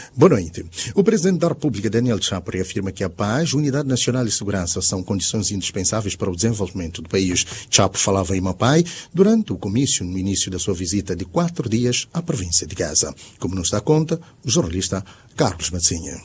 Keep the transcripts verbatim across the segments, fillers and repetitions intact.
Boa noite. O Presidente da República, Daniel Chapo, afirma que a paz, unidade nacional e segurança são condições indispensáveis para o desenvolvimento do país. Chapo falava em Mapai durante o comício no início da sua visita de quatro dias à província de Gaza. Como nos dá conta, o jornalista Carlos Massinha.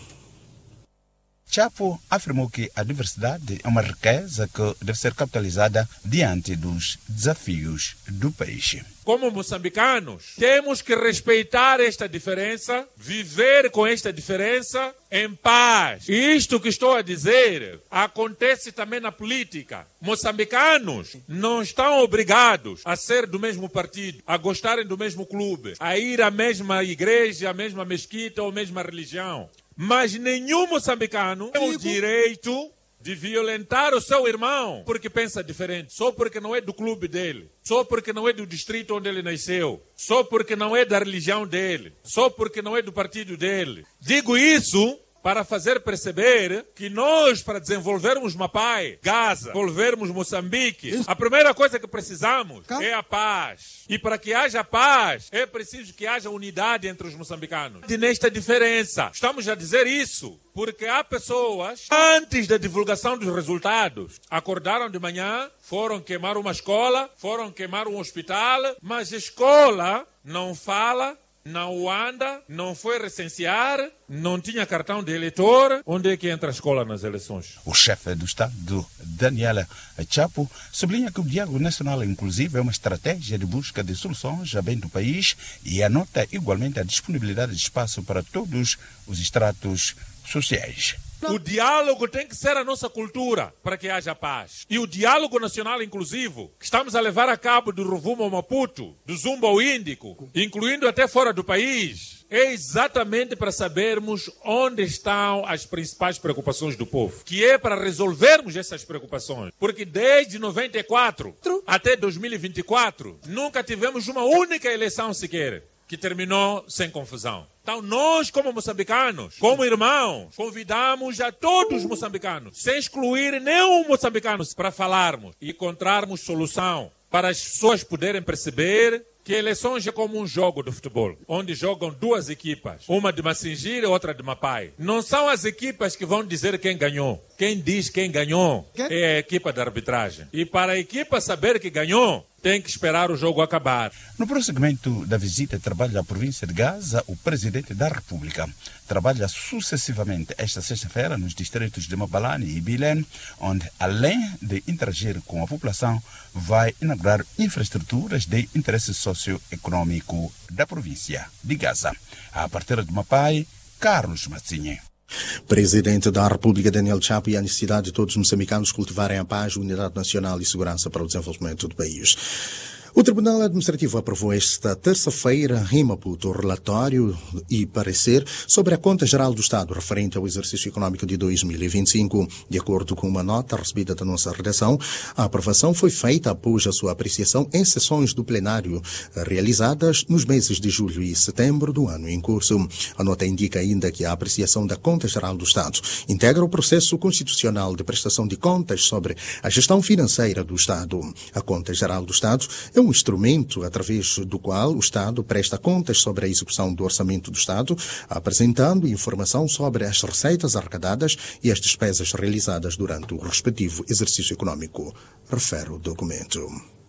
Chapo afirmou que a diversidade é uma riqueza que deve ser capitalizada diante dos desafios do país. Como moçambicanos, temos que respeitar esta diferença, viver com esta diferença em paz. E isto que estou a dizer acontece também na política. Moçambicanos não estão obrigados a ser do mesmo partido, a gostarem do mesmo clube, a ir à mesma igreja, à mesma mesquita ou à mesma religião. Mas nenhum moçambicano tem o direito de violentar o seu irmão porque pensa diferente, só porque não é do clube dele, só porque não é do distrito onde ele nasceu, só porque não é da religião dele, só porque não é do partido dele. Digo isso para fazer perceber que nós, para desenvolvermos Mapai, Gaza, desenvolvermos Moçambique, a primeira coisa que precisamos é a paz. E para que haja paz, é preciso que haja unidade entre os moçambicanos. E nesta diferença, estamos a dizer isso porque há pessoas, antes da divulgação dos resultados, acordaram de manhã, foram queimar uma escola, foram queimar um hospital, mas a escola não fala, não anda, não foi recensear, não tinha cartão de eleitor. Onde é que entra a escola nas eleições? O chefe do Estado, Daniel Chapo, sublinha que o diálogo nacional inclusive é uma estratégia de busca de soluções a bem do país e anota igualmente a disponibilidade de espaço para todos os estratos sociais. O diálogo tem que ser a nossa cultura para que haja paz. E o diálogo nacional inclusivo, que estamos a levar a cabo do Rovuma ao Maputo, do Zumba ao Índico, incluindo até fora do país, é exatamente para sabermos onde estão as principais preocupações do povo, que é para resolvermos essas preocupações. Porque desde noventa e quatro até dois mil e vinte e quatro, nunca tivemos uma única eleição sequer que terminou sem confusão. Então nós, como moçambicanos, como irmãos, convidamos a todos os moçambicanos, sem excluir nenhum moçambicano, para falarmos e encontrarmos solução para as pessoas poderem perceber que eleições é como um jogo de futebol, onde jogam duas equipas, uma de Massinjira e outra de Mapai. Não são as equipas que vão dizer quem ganhou. Quem diz quem ganhou é a equipa de arbitragem. E para a equipa saber que ganhou, tem que esperar o jogo acabar. No prosseguimento da visita trabalha à província de Gaza, o Presidente da República trabalha sucessivamente esta sexta-feira nos distritos de Mabalane e Bilene, onde, além de interagir com a população, vai inaugurar infraestruturas de interesse socioeconômico da província de Gaza. A partir de Mapai, Carlos Massinha. Presidente da República Daniel Chapo e a necessidade de todos os moçambicanos cultivarem a paz, unidade nacional e segurança para o desenvolvimento do país. O Tribunal Administrativo aprovou esta terça-feira em Maputo o relatório e parecer sobre a Conta Geral do Estado referente ao exercício econômico de dois mil e vinte e cinco. De acordo com uma nota recebida da nossa redação, a aprovação foi feita após a sua apreciação em sessões do plenário realizadas nos meses de julho e setembro do ano em curso. A nota indica ainda que a apreciação da Conta Geral do Estado integra o processo constitucional de prestação de contas sobre a gestão financeira do Estado. A Conta Geral do Estado é um instrumento através do qual o Estado presta contas sobre a execução do orçamento do Estado, apresentando informação sobre as receitas arrecadadas e as despesas realizadas durante o respectivo exercício econômico, refere o documento.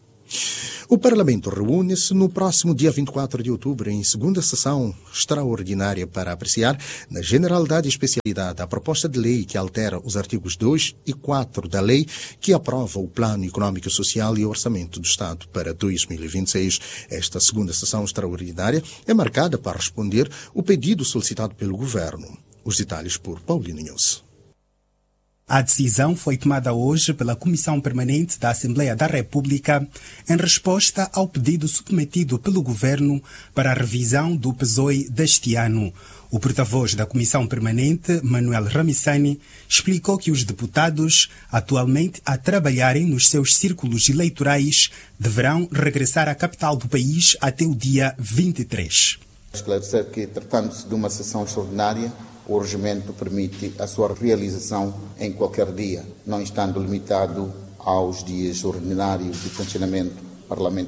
O Parlamento reúne-se no próximo dia vinte e quatro de outubro em segunda sessão extraordinária para apreciar, na generalidade e especialidade, a proposta de lei que altera os artigos dois e quatro da lei que aprova o Plano Econômico, Social e Orçamento do Estado para dois mil e vinte e seis. Esta segunda sessão extraordinária é marcada para responder o pedido solicitado pelo Governo. Os detalhes por Paulino Nunes. A decisão foi tomada hoje pela Comissão Permanente da Assembleia da República em resposta ao pedido submetido pelo Governo para a revisão do P S O E deste ano. O porta-voz da Comissão Permanente, Manuel Ramissani, explicou que os deputados, atualmente a trabalharem nos seus círculos eleitorais, deverão regressar à capital do país até o dia vinte e três. Esclarecer que, tratando-se de uma sessão extraordinária, o regimento permite a sua realização em qualquer dia, não estando limitado aos dias ordinários de funcionamento parlamentar.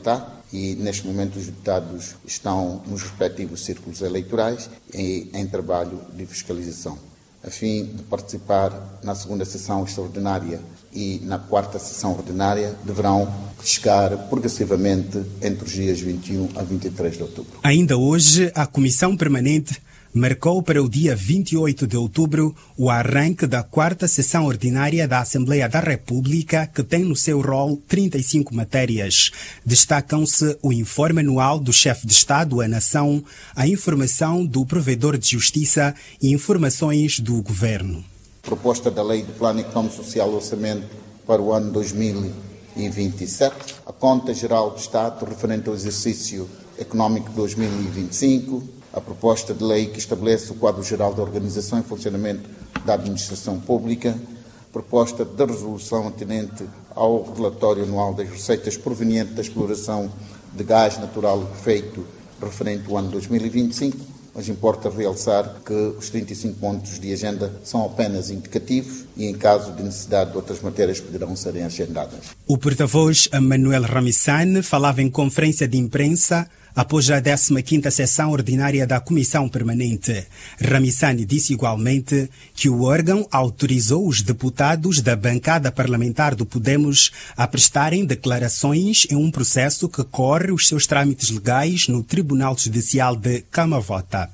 e neste momento os deputados estão nos respectivos círculos eleitorais e em trabalho de fiscalização. A fim de participar na segunda sessão extraordinária e na quarta sessão ordinária, deverão chegar progressivamente entre os dias vinte e um a vinte e três de outubro. Ainda hoje, a Comissão Permanente marcou para o dia vinte e oito de outubro o arranque da quarta sessão ordinária da Assembleia da República, que tem no seu rol trinta e cinco matérias. Destacam-se o informe anual do chefe de Estado à Nação, a informação do provedor de Justiça e informações do Governo. Proposta da Lei de Plano Econômico Social e Orçamento para o ano dois mil e vinte e sete, a Conta Geral do Estado referente ao exercício econômico dois mil e vinte e cinco, a proposta de lei que estabelece o quadro geral da organização e funcionamento da administração pública, proposta de resolução atinente ao relatório anual das receitas provenientes da exploração de gás natural feito referente ao ano dois mil e vinte e cinco, mas importa realçar que os trinta e cinco pontos de agenda são apenas indicativos e, em caso de necessidade de outras matérias, poderão serem agendadas. O porta-voz Manuel Ramissane falava em conferência de imprensa após a décima quinta sessão ordinária da Comissão Permanente. Ramissane disse igualmente que o órgão autorizou os deputados da bancada parlamentar do Podemos a prestarem declarações em um processo que corre os seus trâmites legais no Tribunal Judicial de Camavota.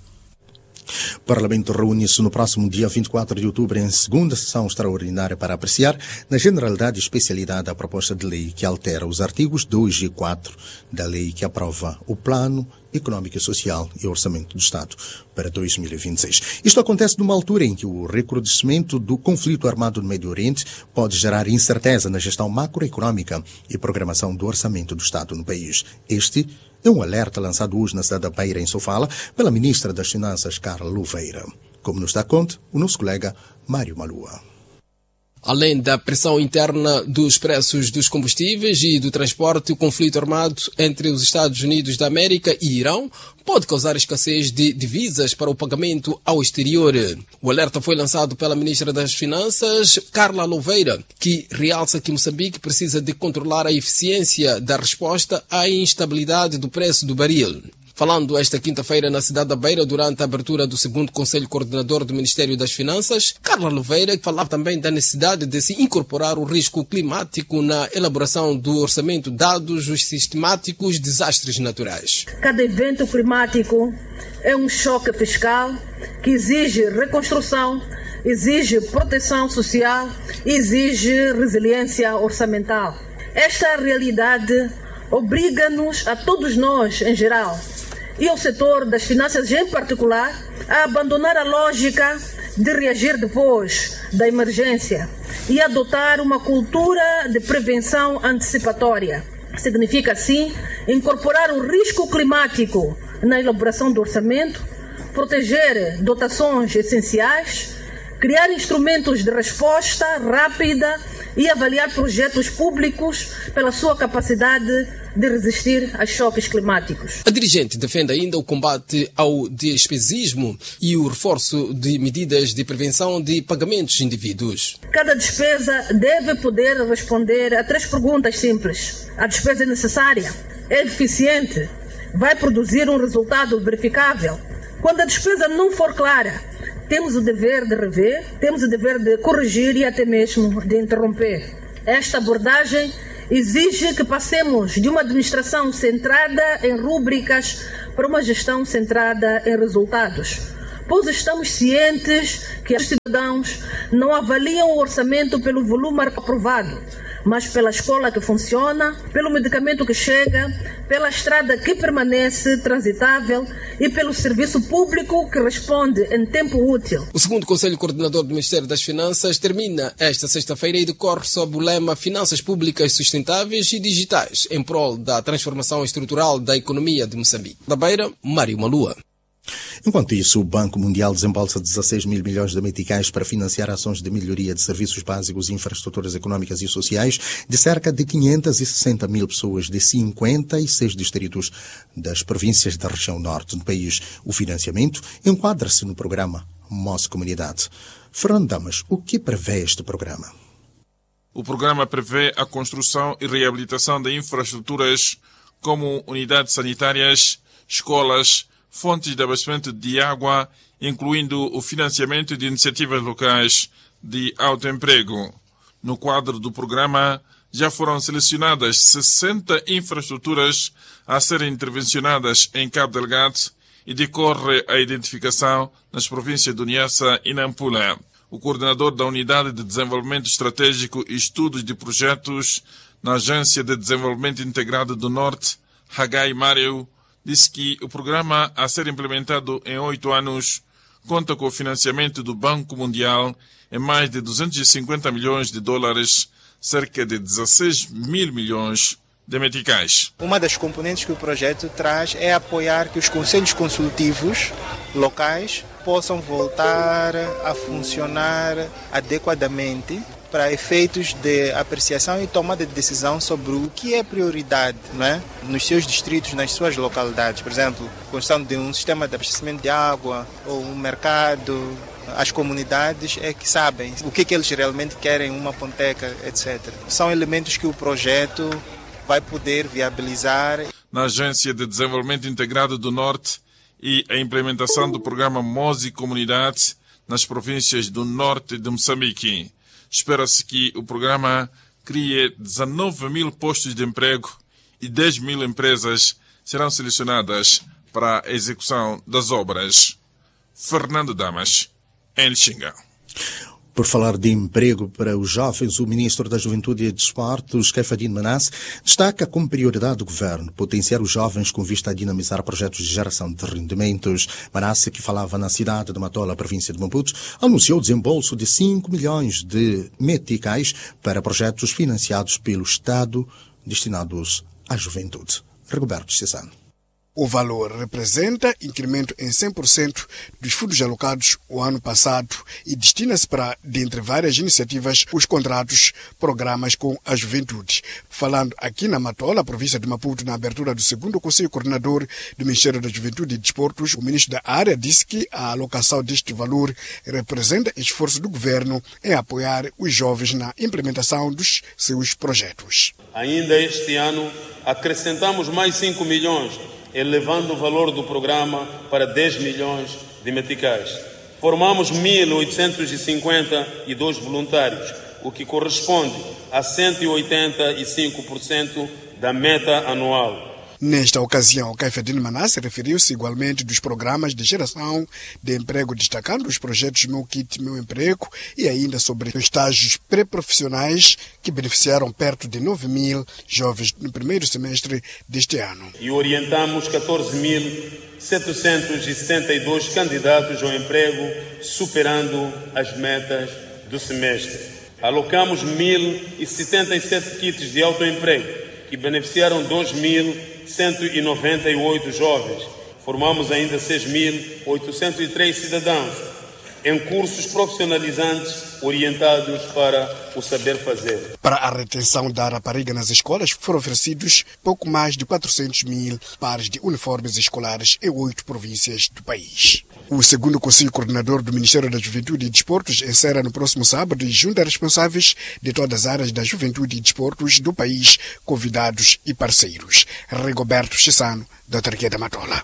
O Parlamento reúne-se no próximo dia vinte e quatro de outubro em segunda sessão extraordinária para apreciar, na generalidade e especialidade, a proposta de lei que altera os artigos dois e quatro da lei que aprova o Plano Econômico e Social e Orçamento do Estado para dois mil e vinte e seis. Isto acontece numa altura em que o recrudescimento do conflito armado no Médio Oriente pode gerar incerteza na gestão macroeconômica e programação do orçamento do Estado no país. Este é um alerta lançado hoje na cidade da Beira, em Sofala, pela Ministra das Finanças, Carla Louveira. Como nos dá conta o nosso colega Mário Malua. Além da pressão interna dos preços dos combustíveis e do transporte, o conflito armado entre os Estados Unidos da América e Irão pode causar escassez de divisas para o pagamento ao exterior. O alerta foi lançado pela Ministra das Finanças, Carla Louveira, que realça que Moçambique precisa de controlar a eficiência da resposta à instabilidade do preço do baril. Falando esta quinta-feira na cidade da Beira, durante a abertura do segundo Conselho Coordenador do Ministério das Finanças, Carla Louveira falava também da necessidade de se incorporar o risco climático na elaboração do orçamento, dados os sistemáticos desastres naturais. Cada evento climático é um choque fiscal que exige reconstrução, exige proteção social, exige resiliência orçamental. Esta realidade obriga-nos, a todos nós em geral, e ao setor das finanças em particular, a abandonar a lógica de reagir depois da emergência e adotar uma cultura de prevenção antecipatória. Significa, assim, incorporar o risco climático na elaboração do orçamento, proteger dotações essenciais, criar instrumentos de resposta rápida e avaliar projetos públicos pela sua capacidade de resistir a choques climáticos. A dirigente defende ainda o combate ao despesismo e o reforço de medidas de prevenção de pagamentos indivíduos. Cada despesa deve poder responder a três perguntas simples. A despesa é necessária? É eficiente? Vai produzir um resultado verificável? Quando a despesa não for clara, temos o dever de rever, temos o dever de corrigir e até mesmo de interromper. Esta abordagem exige que passemos de uma administração centrada em rúbricas para uma gestão centrada em resultados, pois estamos cientes que os cidadãos não avaliam o orçamento pelo volume aprovado, mas pela escola que funciona, pelo medicamento que chega, pela estrada que permanece transitável e pelo serviço público que responde em tempo útil. O segundo Conselho Coordenador do Ministério das Finanças termina esta sexta-feira e decorre sob o lema Finanças Públicas Sustentáveis e Digitais, em prol da transformação estrutural da economia de Moçambique. Da Beira, Mário Malua. Enquanto isso, o Banco Mundial desembolsa dezasseis mil milhões de meticais para financiar ações de melhoria de serviços básicos e infraestruturas económicas e sociais de cerca de quinhentas e sessenta mil pessoas de cinquenta e seis distritos das províncias da região norte do país. O financiamento enquadra-se no programa Moça Comunidade. Fernando Damas, o que prevê este programa? O programa prevê a construção e reabilitação de infraestruturas como unidades sanitárias, escolas, fontes de abastecimento de água, incluindo o financiamento de iniciativas locais de autoemprego. No quadro do programa, já foram selecionadas sessenta infraestruturas a serem intervencionadas em Cabo Delgado e decorre a identificação nas províncias de Niassa e Nampula. O coordenador da Unidade de Desenvolvimento Estratégico e Estudos de Projetos na Agência de Desenvolvimento Integrado do Norte, Hagai Mário, disse que o programa a ser implementado em oito anos conta com o financiamento do Banco Mundial em mais de duzentos e cinquenta milhões de dólares, cerca de dezesseis mil milhões de meticais. Uma das componentes que o projeto traz é apoiar que os conselhos consultivos locais possam voltar a funcionar adequadamente para efeitos de apreciação e tomada de decisão sobre o que é prioridade, não é? Nos seus distritos, nas suas localidades. Por exemplo, a construção de um sistema de abastecimento de água ou um mercado. As comunidades é que sabem o que, é que eles realmente querem, uma ponteca, etcétera. São elementos que o projeto vai poder viabilizar. Na Agência de Desenvolvimento Integrado do Norte e a implementação do programa Mose Comunidade nas províncias do Norte de Moçambique. Espera-se que o programa crie dezenove mil postos de emprego e dez mil empresas serão selecionadas para a execução das obras. Fernando Damas, em Xinga. Por falar de emprego para os jovens, o Ministro da Juventude e Desportos, Kefadine Manasse, destaca como prioridade do governo potenciar os jovens com vista a dinamizar projetos de geração de rendimentos. Manasse, que falava na cidade de Matola, província de Maputo, anunciou o desembolso de cinco milhões de meticais para projetos financiados pelo Estado destinados à juventude. Rigoberto Cesano. O valor representa incremento em cem por cento dos fundos alocados o ano passado e destina-se para, dentre várias iniciativas, os contratos, programas com a juventude. Falando aqui na Matola, província de Maputo, na abertura do segundo Conselho Coordenador do Ministério da Juventude e Desportos, o ministro da área disse que a alocação deste valor representa esforço do governo em apoiar os jovens na implementação dos seus projetos. Ainda este ano, acrescentamos mais cinco milhões, elevando o valor do programa para dez milhões de meticais. Formamos mil oitocentos e cinquenta e dois voluntários, o que corresponde a cento e oitenta e cinco por cento da meta anual. Nesta ocasião, Kefadine Manasse referiu-se igualmente dos programas de geração de emprego, destacando os projetos Meu Kit, Meu Emprego e ainda sobre os estágios pré-profissionais que beneficiaram perto de nove mil jovens no primeiro semestre deste ano. E orientamos catorze mil setecentos e sessenta e dois candidatos ao emprego, superando as metas do semestre. Alocamos mil e setenta e sete kits de autoemprego, que beneficiaram dois mil cento e noventa e oito jovens. Formamos ainda seis mil oitocentos e três cidadãos em cursos profissionalizantes orientados para o saber fazer. Para a retenção da rapariga nas escolas, foram oferecidos pouco mais de quatrocentos mil pares de uniformes escolares em oito províncias do país. O segundo Conselho Coordenador do Ministério da Juventude e Desportos encerra no próximo sábado e junta responsáveis de todas as áreas da juventude e desportos do país, convidados e parceiros. Rigoberto Cesano, da Autarquia da Matola.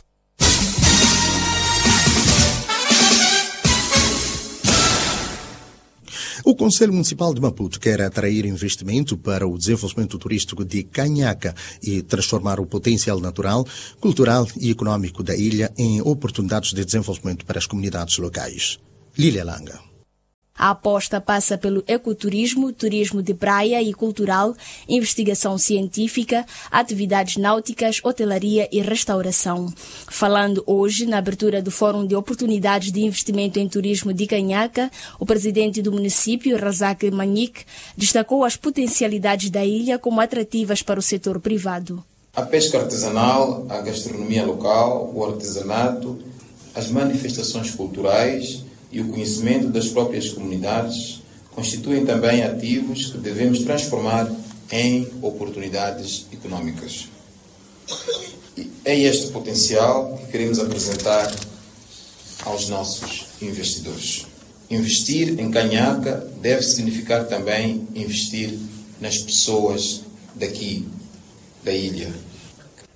O Conselho Municipal de Maputo quer atrair investimento para o desenvolvimento turístico de Canhaca e transformar o potencial natural, cultural e econômico da ilha em oportunidades de desenvolvimento para as comunidades locais. Lília Langa. A aposta passa pelo ecoturismo, turismo de praia e cultural, investigação científica, atividades náuticas, hotelaria e restauração. Falando hoje na abertura do Fórum de Oportunidades de Investimento em Turismo de Canhaca, o presidente do município, Razak Manique, destacou as potencialidades da ilha como atrativas para o setor privado. A pesca artesanal, a gastronomia local, o artesanato, as manifestações culturais e o conhecimento das próprias comunidades constituem também ativos que devemos transformar em oportunidades econômicas. E é este potencial que queremos apresentar aos nossos investidores. Investir em Canhaca deve significar também investir nas pessoas daqui, da ilha.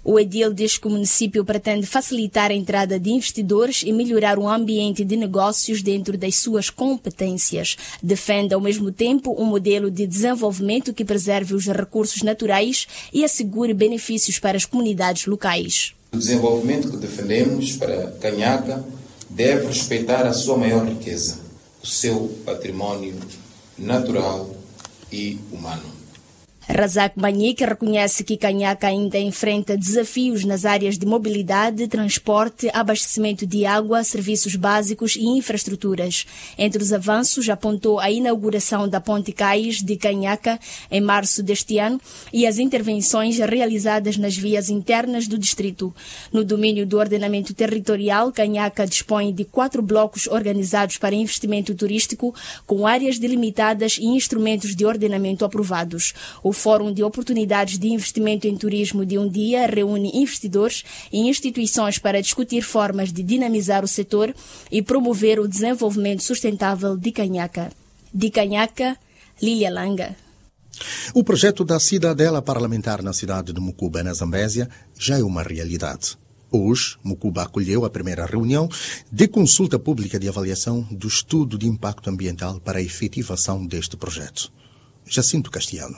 O edil diz que o município pretende facilitar a entrada de investidores e melhorar o ambiente de negócios dentro das suas competências. Defende, ao mesmo tempo, um modelo de desenvolvimento que preserve os recursos naturais e assegure benefícios para as comunidades locais. O desenvolvimento que defendemos para Canhaca deve respeitar a sua maior riqueza, o seu património natural e humano. Razak Manique reconhece que Canhaca ainda enfrenta desafios nas áreas de mobilidade, transporte, abastecimento de água, serviços básicos e infraestruturas. Entre os avanços, apontou a inauguração da Ponte Cais de Canhaca em março deste ano e as intervenções realizadas nas vias internas do distrito. No domínio do ordenamento territorial, Canhaca dispõe de quatro blocos organizados para investimento turístico, com áreas delimitadas e instrumentos de ordenamento aprovados. O Fórum de Oportunidades de Investimento em Turismo de um dia reúne investidores e instituições para discutir formas de dinamizar o setor e promover o desenvolvimento sustentável de Canhaca. De Canhaca, Lília Langa. O projeto da Cidadela Parlamentar na cidade de Mucuba, na Zambésia, já é uma realidade. Hoje, Mucuba acolheu a primeira reunião de consulta pública de avaliação do estudo de impacto ambiental para a efetivação deste projeto. Jacinto Castiano.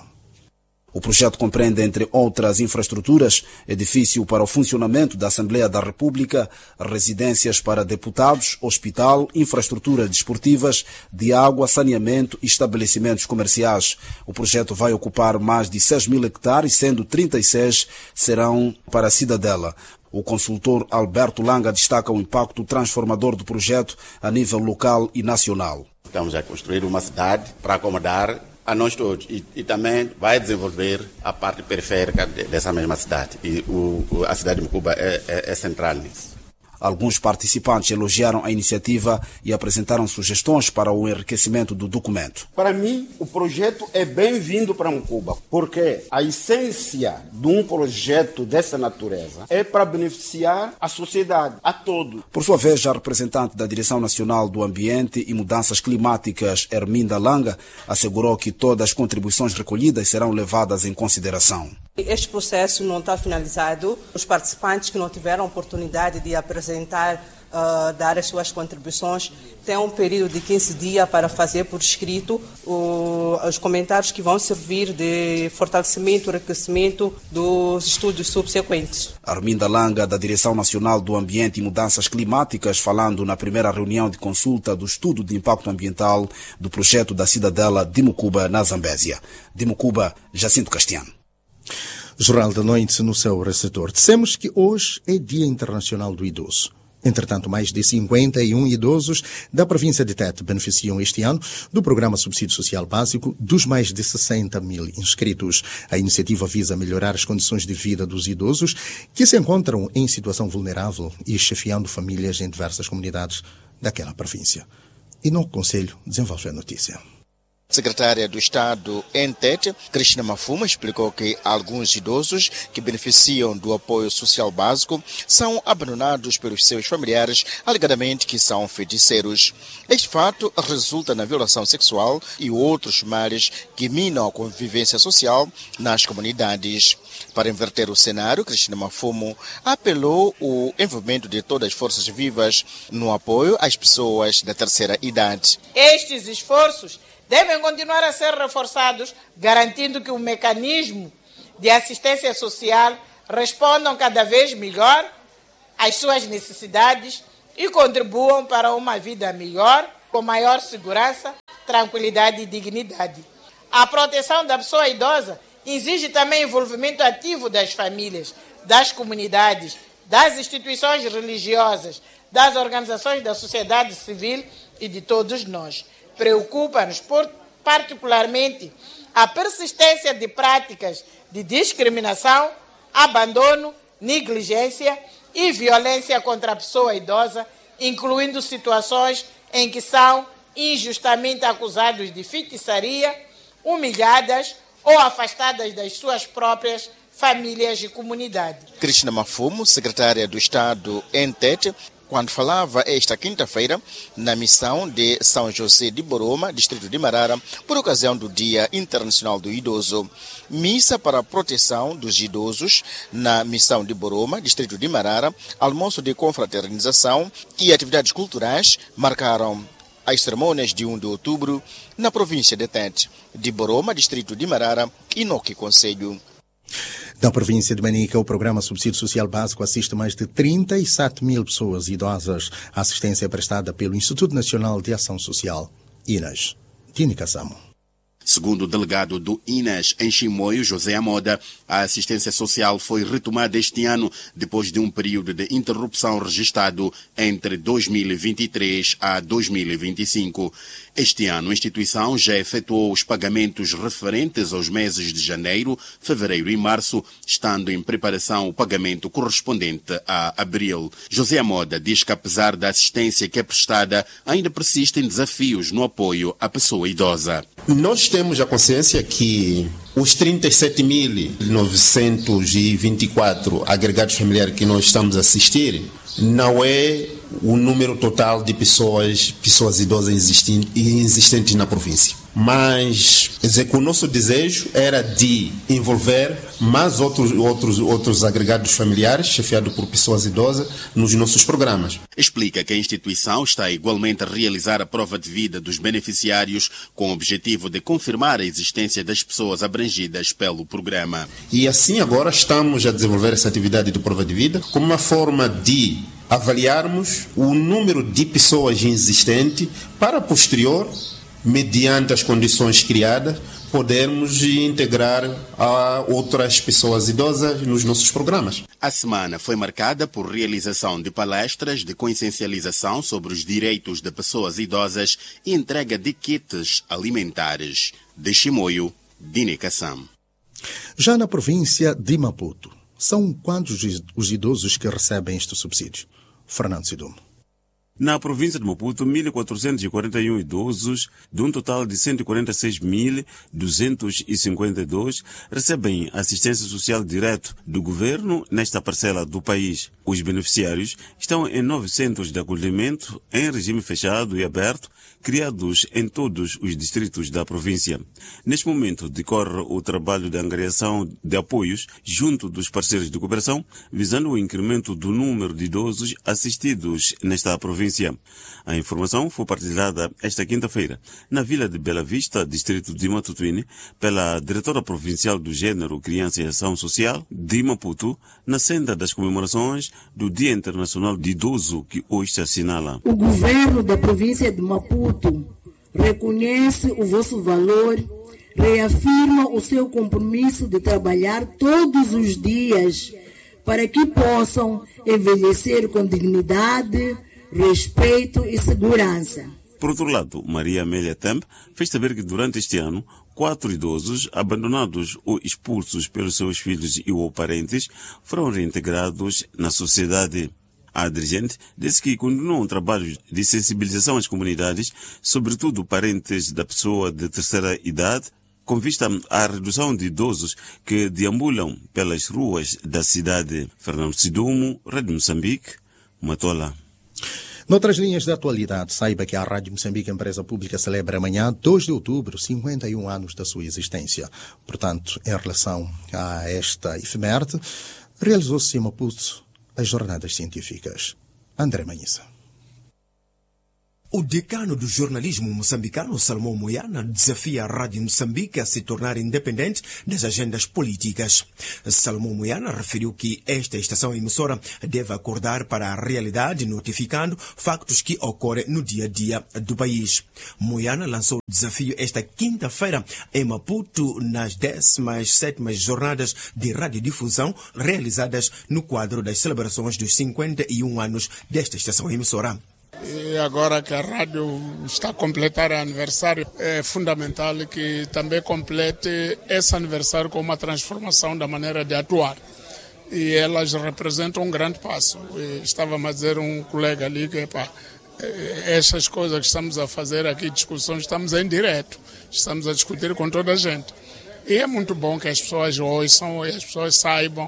O projeto compreende, entre outras infraestruturas, edifício para o funcionamento da Assembleia da República, residências para deputados, hospital, infraestruturas desportivas, de água, saneamento e estabelecimentos comerciais. O projeto vai ocupar mais de seis mil hectares, sendo trinta e seis serão para a Cidadela. O consultor Alberto Langa destaca o impacto transformador do projeto a nível local e nacional. Estamos a construir uma cidade para acomodar a nós todos e, e também vai desenvolver a parte periférica de, dessa mesma cidade. E o, o, a cidade de Mucuba é, é, é central nisso. Alguns participantes elogiaram a iniciativa e apresentaram sugestões para o enriquecimento do documento. Para mim, o projeto é bem-vindo para Mucuba, porque a essência de um projeto dessa natureza é para beneficiar a sociedade, a todos. Por sua vez, a representante da Direção Nacional do Ambiente e Mudanças Climáticas, Herminda Langa, assegurou que todas as contribuições recolhidas serão levadas em consideração. Este processo não está finalizado. Os participantes que não tiveram oportunidade de apresentar, uh, dar as suas contribuições, têm um período de quinze dias para fazer por escrito uh, os comentários que vão servir de fortalecimento e enriquecimento dos estudos subsequentes. Arminda Langa, da Direção Nacional do Ambiente e Mudanças Climáticas, falando na primeira reunião de consulta do estudo de impacto ambiental do projeto da Cidadela de Mucuba, na Zambésia. De Mucuba, Jacinto Castiano. Jornal da Noite no seu receptor. Dissemos que hoje é Dia Internacional do Idoso. Entretanto, mais de cinquenta e um idosos da província de Tete beneficiam este ano do Programa Subsídio Social Básico dos mais de sessenta mil inscritos. A iniciativa visa melhorar as condições de vida dos idosos que se encontram em situação vulnerável e chefiando famílias em diversas comunidades daquela província. E no Conselho desenvolve a notícia. Secretária do Estado em Tete, Cristina Mafuma, explicou que alguns idosos que beneficiam do apoio social básico são abandonados pelos seus familiares, alegadamente que são feiticeiros. Este fato resulta na violação sexual e outros males que minam a convivência social nas comunidades. Para inverter o cenário, Cristina Mafumo apelou o envolvimento de todas as forças vivas no apoio às pessoas da terceira idade. Estes esforços devem continuar a ser reforçados, garantindo que o mecanismo de assistência social respondam cada vez melhor às suas necessidades e contribuam para uma vida melhor, com maior segurança, tranquilidade e dignidade. A proteção da pessoa idosa exige também envolvimento ativo das famílias, das comunidades, das instituições religiosas, das organizações da sociedade civil e de todos nós. Preocupa-nos particularmente a persistência de práticas de discriminação, abandono, negligência e violência contra a pessoa idosa, incluindo situações em que são injustamente acusados de feitiçaria, humilhadas ou afastadas das suas próprias famílias e comunidade. Cristina Mafumo, secretária do Estado em Tete, quando falava esta quinta-feira na missão de São José de Boroma, distrito de Marara, por ocasião do Dia Internacional do Idoso. Missa para a proteção dos idosos na missão de Boroma, distrito de Marara, almoço de confraternização e atividades culturais marcaram as cerimônias de primeiro de outubro na província de Tete, de Boroma, distrito de Marara, e Noque Conselho. Na província de Manica, o programa Subsídio Social Básico assiste mais de trinta e sete mil pessoas idosas. A assistência é prestada pelo Instituto Nacional de Ação Social, I N A S. Tini Cassamo. Segundo o delegado do I N A S em Chimoio, José Amoda, a assistência social foi retomada este ano depois de um período de interrupção registrado entre dois mil e vinte e três a dois mil e vinte e cinco. Este ano, a instituição já efetuou os pagamentos referentes aos meses de janeiro, fevereiro e março, estando em preparação o pagamento correspondente a abril. José Amoda diz que, apesar da assistência que é prestada, ainda persistem desafios no apoio à pessoa idosa. Nós temos a consciência que os trinta e sete mil novecentos e vinte e quatro agregados familiares que nós estamos a assistir não é o número total de pessoas, pessoas idosas existentes na província. Mas é que o nosso desejo era de envolver mais outros, outros, outros agregados familiares, chefiados por pessoas idosas, nos nossos programas. Explica que a instituição está igualmente a realizar a prova de vida dos beneficiários com o objetivo de confirmar a existência das pessoas abrangidas pelo programa. E assim agora estamos a desenvolver essa atividade de prova de vida como uma forma de avaliarmos o número de pessoas existentes para posterior, mediante as condições criadas, podermos integrar a outras pessoas idosas nos nossos programas. A semana foi marcada por realização de palestras de consciencialização sobre os direitos de pessoas idosas e entrega de kits alimentares. De Chimoio, Dine Kassam. Já na província de Maputo, são quantos os idosos que recebem este subsídio? Fernando Sidumo. Na província de Maputo, mil quatrocentos e quarenta e um idosos, de um total de cento e quarenta e seis mil duzentos e cinquenta e dois, recebem assistência social direto do governo nesta parcela do país. Os beneficiários estão em nove centros de acolhimento em regime fechado e aberto, criados em todos os distritos da província. Neste momento, decorre o trabalho de angariação de apoios junto dos parceiros de cooperação, visando o incremento do número de idosos assistidos nesta província. A informação foi partilhada esta quinta-feira na Vila de Bela Vista, distrito de Matutuine, pela diretora provincial do Gênero, Criança e Ação Social de Maputo, na senda das comemorações do Dia Internacional de Idoso, que hoje se assinala. O governo da província de Maputo reconhece o vosso valor, reafirma o seu compromisso de trabalhar todos os dias para que possam envelhecer com dignidade, respeito e segurança. Por outro lado, Maria Amélia Temp fez saber que durante este ano, quatro idosos abandonados ou expulsos pelos seus filhos e ou parentes foram reintegrados na sociedade. A dirigente disse que continuam um trabalho de sensibilização às comunidades, sobretudo parentes da pessoa de terceira idade, com vista à redução de idosos que deambulam pelas ruas da cidade. Fernando Sidumo, Rádio Moçambique, Matola. Noutras linhas de atualidade, saiba que a Rádio Moçambique, empresa pública, celebra amanhã, dois de outubro, cinquenta e um anos da sua existência. Portanto, em relação a esta efeméride, realizou-se em Maputo as jornadas científicas. André Manhissa. O decano do jornalismo moçambicano, Salomão Moyana, desafia a Rádio Moçambique a se tornar independente das agendas políticas. Salomão Moyana referiu que esta estação emissora deve acordar para a realidade, notificando factos que ocorrem no dia a dia do país. Moyana lançou o desafio esta quinta-feira em Maputo, nas décimas sétimas jornadas de radiodifusão realizadas no quadro das celebrações dos cinquenta e um anos desta estação emissora. E agora que a rádio está a completar aniversário, é fundamental que também complete esse aniversário com uma transformação da maneira de atuar. E elas representam um grande passo. E estava a dizer um colega ali que pá, essas coisas que estamos a fazer aqui, discussões, estamos em direto, estamos a discutir com toda a gente. E é muito bom que as pessoas ouçam e as pessoas saibam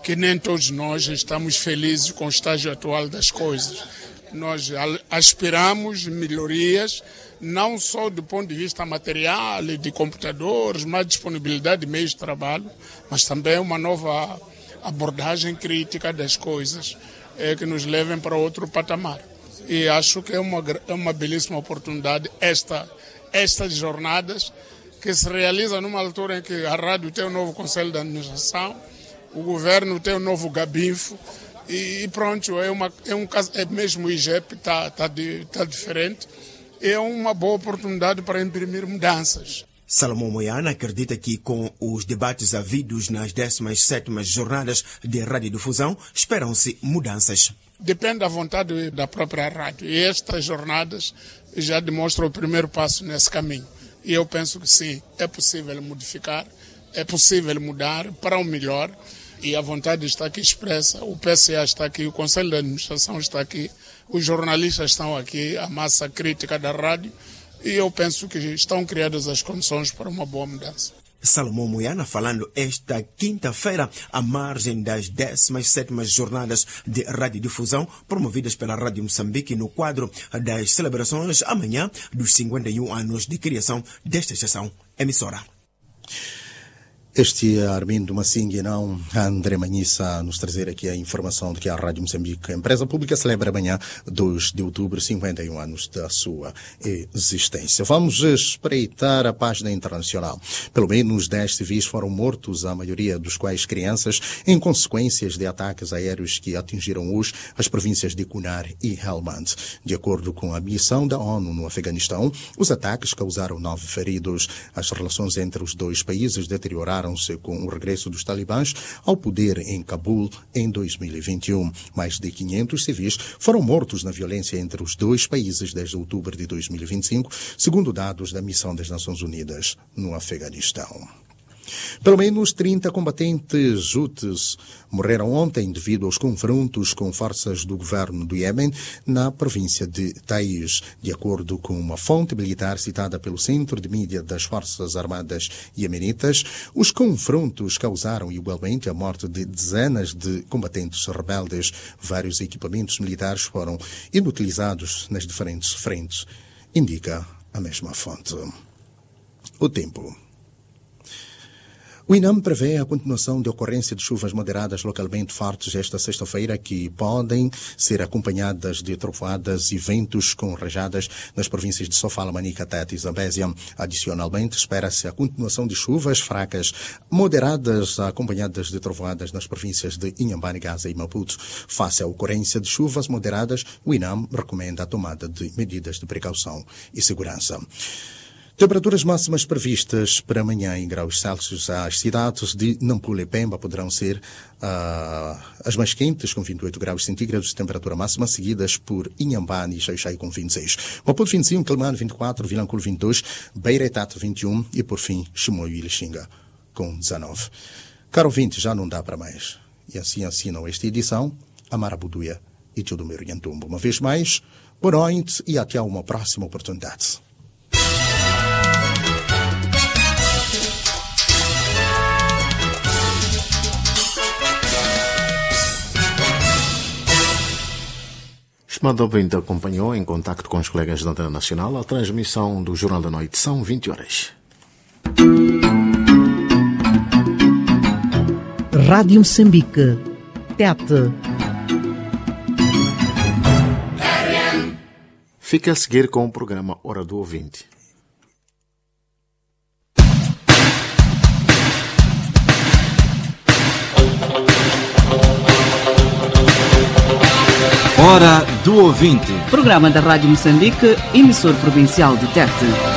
que nem todos nós estamos felizes com o estágio atual das coisas. Nós aspiramos melhorias, não só do ponto de vista material, de computadores, mais disponibilidade de meios de trabalho, mas também uma nova abordagem crítica das coisas é, que nos levem para outro patamar. E acho que é uma, é uma belíssima oportunidade esta, estas jornadas que se realizam numa altura em que a rádio tem um novo conselho de administração, o governo tem um novo gabinfo e pronto, é, uma, é um caso, é mesmo o I G E P está tá tá diferente. É uma boa oportunidade para imprimir mudanças. Salomão Moiana acredita que com os debates havidos nas décimas sétimas jornadas de radiodifusão, esperam-se mudanças. Depende da vontade da própria rádio. E estas jornadas já demonstram o primeiro passo nesse caminho. E eu penso que sim, é possível modificar, é possível mudar para o melhor. E a vontade está aqui expressa, o P C A está aqui, o Conselho de Administração está aqui, os jornalistas estão aqui, a massa crítica da rádio, e eu penso que estão criadas as condições para uma boa mudança. Salomão Moiana falando esta quinta-feira à margem das décimas sétimas jornadas de radiodifusão promovidas pela Rádio Moçambique no quadro das celebrações amanhã dos cinquenta e um anos de criação desta estação emissora. Este é Armindo Massingue, não André Manhissa, a nos trazer aqui a informação de que a Rádio Moçambique, a empresa pública, celebra amanhã, dois de outubro, cinquenta e um anos da sua existência. Vamos espreitar a página internacional. Pelo menos dez civis foram mortos, a maioria dos quais crianças, em consequências de ataques aéreos que atingiram hoje as províncias de Kunar e Helmand. De acordo com a missão da ONU no Afeganistão, os ataques causaram nove feridos. As relações entre os dois países deterioraram com o regresso dos talibãs ao poder em Cabul em dois mil e vinte e um. Mais de quinhentos civis foram mortos na violência entre os dois países desde outubro de dois mil e vinte e cinco, segundo dados da Missão das Nações Unidas no Afeganistão. Pelo menos trinta combatentes Houthis morreram ontem devido aos confrontos com forças do governo do Iêmen na província de Taiz. De acordo com uma fonte militar citada pelo Centro de Mídia das Forças Armadas Iemenitas, os confrontos causaram igualmente a morte de dezenas de combatentes rebeldes. Vários equipamentos militares foram inutilizados nas diferentes frentes, indica a mesma fonte. O tempo. O INAM prevê a continuação de ocorrência de chuvas moderadas localmente fortes esta sexta-feira, que podem ser acompanhadas de trovoadas e ventos com rajadas nas províncias de Sofala, Manica, Tete e Zambésia. Adicionalmente, espera-se a continuação de chuvas fracas moderadas acompanhadas de trovoadas nas províncias de Inhambane, Gaza e Maputo. Face à ocorrência de chuvas moderadas, o INAM recomenda a tomada de medidas de precaução e segurança. Temperaturas máximas previstas para amanhã em graus Celsius. As cidades de Nampula e Pemba poderão ser uh, as mais quentes, com vinte e oito graus centígrados de temperatura máxima, seguidas por Inhambane e Xaixai com vinte e seis. Maputo vinte e cinco, Quelimane vinte e quatro, Vilanculo vinte e dois, Beira e Tete vinte e um e, por fim, Chimoio e Lixinga com dezanove. Caro ouvinte, já não dá para mais. E assim assinam esta edição a Marabuduia e Tiodomiro Yantumbo. Uma vez mais, boa noite e até uma próxima oportunidade. Estimado ouvinte, acompanhou em contacto com os colegas da Antena Nacional a transmissão do Jornal da Noite. São vinte horas. Rádio Moçambique, Tete. Fica a seguir com o programa Hora do Ouvinte. Hora do Ouvinte. Programa da Rádio Moçambique, emissor provincial de Tete.